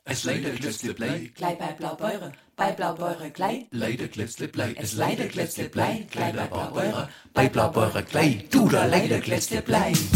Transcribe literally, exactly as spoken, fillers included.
Es leider klitzeblei, Glei bei Blaubeurer, bei Blaubeurer Glei. leider klitzeblei, Es leider klitzeblei, Glei bei Blaubeurer, bei Blaubeurer Glei, du da leider klitzeblei.